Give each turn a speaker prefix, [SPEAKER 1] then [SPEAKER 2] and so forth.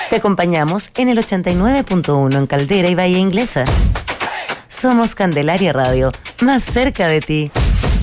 [SPEAKER 1] Te acompañamos en el 89.1 en Caldera y Bahía Inglesa. Somos Candelaria Radio, más cerca de ti.